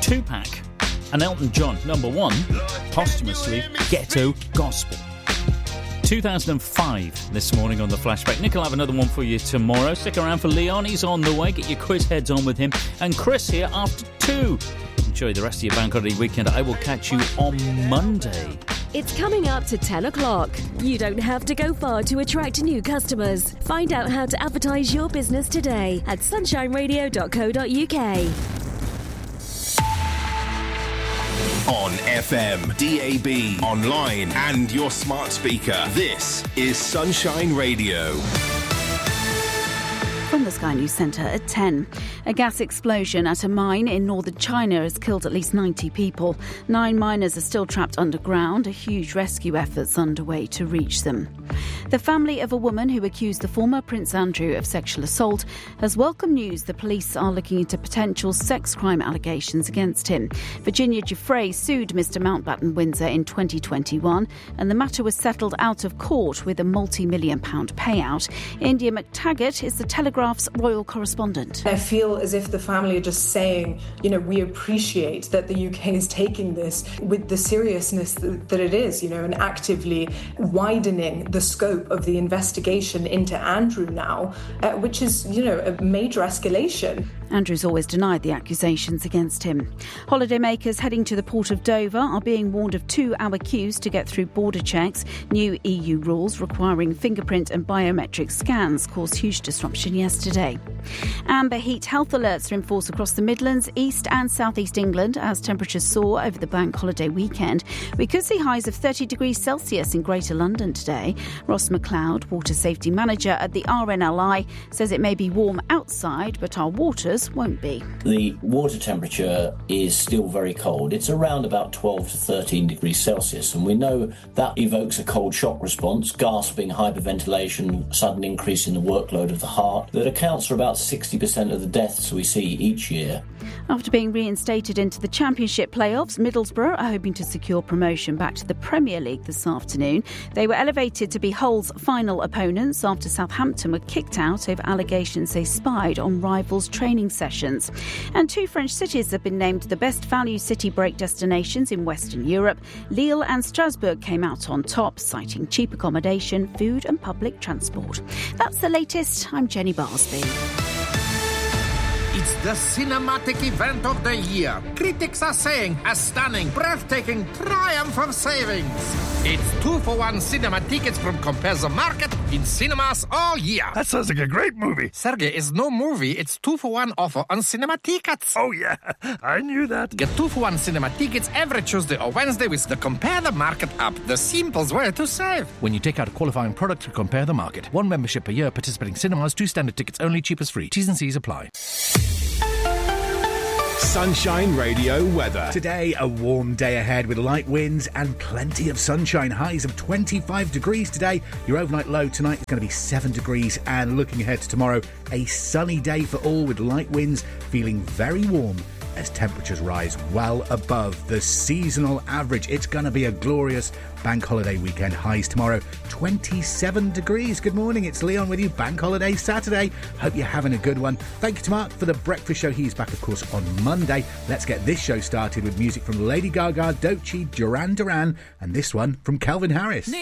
Tupac and Elton John, number 1, posthumously, Ghetto Gospel. 2005 this morning on the Flashback. Nick will have another one for you tomorrow. Stick around for Leon, he's on the way. Get your quiz heads on with him. And Chris here after 2. Enjoy the rest of your bank holiday weekend. I will catch you on Monday. It's coming up to 10 o'clock. You don't have to go far to attract new customers. Find out how to advertise your business today at sunshineradio.co.uk. On FM, DAB, online and your smart speaker. This is Sunshine Radio. From the Sky News Centre at 10. A gas explosion at a mine in northern China has killed at least 90 people. 9 miners are still trapped underground. A huge rescue effort's underway to reach them. The family of a woman who accused the former Prince Andrew of sexual assault has welcomed news the police are looking into potential sex crime allegations against him. Virginia Giuffre sued Mr Mountbatten Windsor in 2021 and the matter was settled out of court with a multi-million-pound payout. India McTaggart is the Telegraph's royal correspondent. I feel as if the family are just saying, we appreciate that the UK is taking this with the seriousness that it is, and actively widening the scope of the investigation into Andrew now, which is, a major escalation. Andrew's always denied the accusations against him. Holidaymakers heading to the port of Dover are being warned of 2-hour queues to get through border checks. New EU rules requiring fingerprint and biometric scans caused huge disruption yesterday. Amber heat health alerts are in force across the Midlands, East and South East England as temperatures soar over the bank holiday weekend. We could see highs of 30 degrees Celsius in Greater London today. Ross McLeod, Water Safety Manager at the RNLI, says it may be warm outside, but our waters won't be. The water temperature is still very cold. It's around about 12 to 13 degrees Celsius, and we know that evokes a cold shock response, gasping, hyperventilation, sudden increase in the workload of the heart, that accounts for about 60% of the deaths we see each year. After being reinstated into the Championship playoffs, Middlesbrough are hoping to secure promotion back to the Premier League this afternoon. They were elevated to be Hull's final opponents after Southampton were kicked out over allegations they spied on rivals' training sessions. And 2 French cities have been named the best value city break destinations in Western Europe. Lille and Strasbourg came out on top, citing cheap accommodation, food and public transport. That's the latest. I'm Jenny Barsby. It's the cinematic event of the year. Critics are saying a stunning, breathtaking triumph of savings. It's 2-for-1 cinema tickets from Compare the Market in cinemas all year. That sounds like a great movie. Sergey, it's no movie. It's 2-for-1 offer on cinema tickets. Oh, yeah. I knew that. Get 2-for-1 cinema tickets every Tuesday or Wednesday with the Compare the Market app. The simplest way to save. When you take out a qualifying product to Compare the Market. 1 membership per year, participating cinemas, 2 standard tickets only, cheapest free. T's and C's apply. Sunshine Radio weather. Today, a warm day ahead with light winds and plenty of sunshine. Highs of 25 degrees today. Your overnight low tonight is going to be 7 degrees. And looking ahead to tomorrow, a sunny day for all with light winds, feeling very warm as temperatures rise well above the seasonal average. It's going to be a glorious bank holiday weekend. Highs tomorrow, 27 degrees. Good morning, it's Leon with you. Bank holiday Saturday. Hope you're having a good one. Thank you to Mark for the breakfast show. He's back, of course, on Monday. Let's get this show started with music from Lady Gaga, Doechii, Duran Duran, and this one from Calvin Harris.